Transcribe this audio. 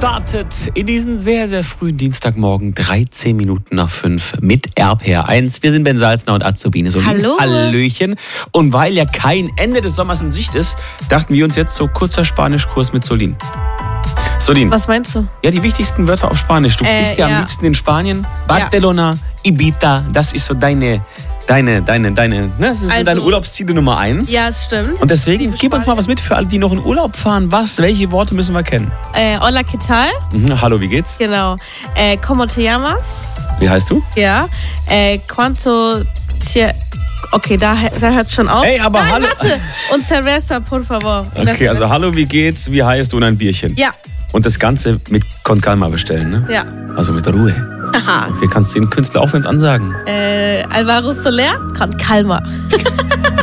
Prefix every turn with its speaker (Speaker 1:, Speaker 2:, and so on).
Speaker 1: startet in diesen sehr, sehr frühen Dienstagmorgen, 13 Minuten nach 5 mit RPR1. Wir sind Ben Salzner und Azubine Solin.
Speaker 2: Hallo.
Speaker 1: Hallöchen. Und weil ja kein Ende des Sommers in Sicht ist, dachten wir uns jetzt so kurzer Spanischkurs mit Solin. Solin.
Speaker 2: Was meinst du?
Speaker 1: Ja, die wichtigsten Wörter auf Spanisch. Du bist ja am liebsten in Spanien. Barcelona, Ibiza, das ist so deine, das sind deine Urlaubsziele Nummer 1.
Speaker 2: Ja, stimmt.
Speaker 1: Und deswegen gib uns mal was mit für alle, die noch in Urlaub fahren. Welche Worte müssen wir kennen?
Speaker 2: Hola, ¿qué tal?
Speaker 1: Hallo, wie geht's?
Speaker 2: Genau. ¿Cómo te llamas?
Speaker 1: Wie heißt du?
Speaker 2: Ja. ¿Cuánto te... Okay, da hört es schon auf.
Speaker 1: Hey, aber
Speaker 2: Nein,
Speaker 1: hallo.
Speaker 2: Warte. Und cerveza, por favor.
Speaker 1: Okay, also hallo, wie geht's? Wie heißt du und ein Bierchen?
Speaker 2: Ja.
Speaker 1: Und das Ganze mit Con Calma bestellen, ne?
Speaker 2: Ja.
Speaker 1: Also mit Ruhe.
Speaker 2: Aha.
Speaker 1: Okay, kannst du den Künstler auch wenn es ansagen?
Speaker 2: Alvaro Soler, Con Calma.